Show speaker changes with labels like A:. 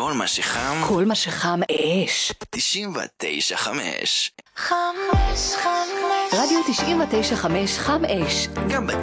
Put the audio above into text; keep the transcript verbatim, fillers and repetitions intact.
A: כל מה שחם,
B: כל מה שחם אש.
A: תשעים ותשע חמש.
B: חמש, חמש. רדיו תשעים ותשע חמש, חם אש.
A: גם